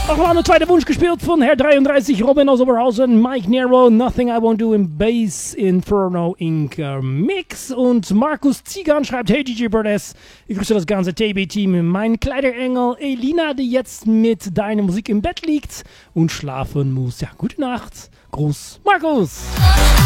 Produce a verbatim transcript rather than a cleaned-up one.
Noch mal eine zweite Wunsch gespielt von Herr dreiunddreißig, Robin aus Oberhausen, Mike Nero, Nothing I Won't Do in Bass Inferno Incorporated Mix. Und Markus Ziegan schreibt, hey D J Burdess, ich grüße das ganze T B-Team, mein Kleiderengel Elina, die jetzt mit deiner Musik im Bett liegt und schlafen muss. Ja, gute Nacht. Gruß, Markus.